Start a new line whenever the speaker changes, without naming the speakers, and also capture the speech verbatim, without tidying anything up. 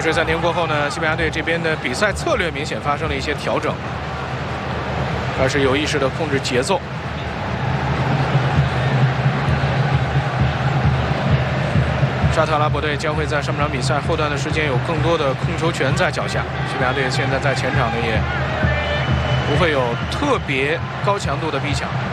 水暂停过后呢，西班牙队这边的比赛策略明显发生了一些调整，开始有意识地控制节奏。沙特阿拉伯队将会在上半场比赛后段的时间有更多的控球权在脚下。西班牙队现在在前场呢也不会有特别高强度的逼抢。